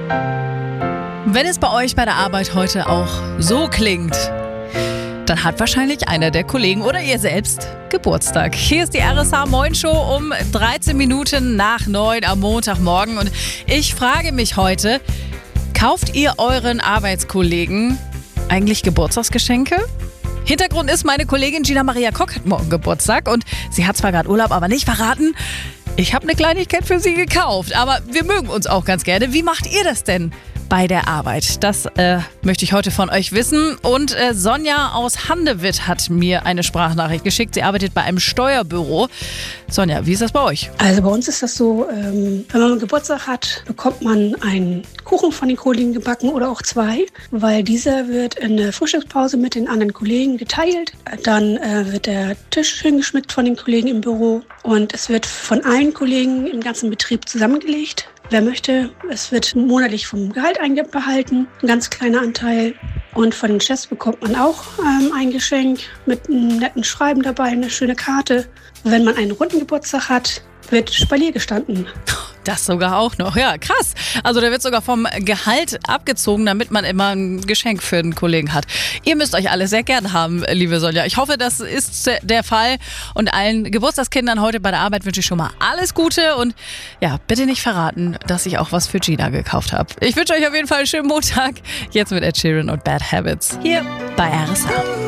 Wenn es bei euch bei der Arbeit heute auch so klingt, dann hat wahrscheinlich einer der Kollegen oder ihr selbst Geburtstag. Hier ist die RSA Moin Show um 13 Minuten nach 9 am Montagmorgen. Und ich frage mich heute, kauft ihr euren Arbeitskollegen eigentlich Geburtstagsgeschenke? Hintergrund ist, meine Kollegin Gina Maria Kock hat morgen Geburtstag und sie hat zwar gerade Urlaub, aber nicht verraten, ich habe eine Kleinigkeit für sie gekauft. Aber wir mögen uns auch ganz gerne. Wie macht ihr das denn bei der Arbeit? Das möchte ich heute von euch wissen. Und Sonja aus Handewitt hat mir eine Sprachnachricht geschickt. Sie arbeitet bei einem Steuerbüro. Sonja, wie ist das bei euch? Also bei uns ist das so, wenn man Geburtstag hat, bekommt man einen Kuchen von den Kollegen gebacken oder auch 2, weil dieser wird in der Frühstückspause mit den anderen Kollegen geteilt. Dann wird der Tisch schön geschmückt von den Kollegen im Büro und es wird von allen Kollegen im ganzen Betrieb zusammengelegt. Wer möchte, es wird monatlich vom Gehalt einbehalten, ein ganz kleiner Anteil. Und von den Chefs bekommt man auch ein Geschenk mit einem netten Schreiben dabei, eine schöne Karte. Wenn man einen runden Geburtstag hat, wird Spalier gestanden. Das sogar auch noch. Ja, krass. Also da wird sogar vom Gehalt abgezogen, damit man immer ein Geschenk für den Kollegen hat. Ihr müsst euch alle sehr gern haben, liebe Sonja. Ich hoffe, das ist der Fall. Und allen Geburtstagskindern heute bei der Arbeit wünsche ich schon mal alles Gute. Und ja, bitte nicht verraten, dass ich auch was für Gina gekauft habe. Ich wünsche euch auf jeden Fall einen schönen Montag. Jetzt mit Ed Sheeran und Bad Habits. Hier bei RSA.